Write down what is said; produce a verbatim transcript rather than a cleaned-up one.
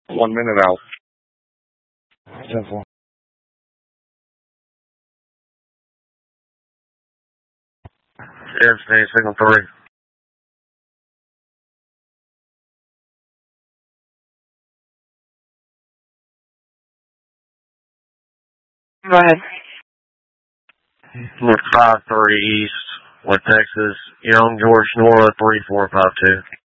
One minute out. ten four. Yes, name, signal three. Go ahead. Look, five three East, West Texas, Young, George, Nora, three four five two.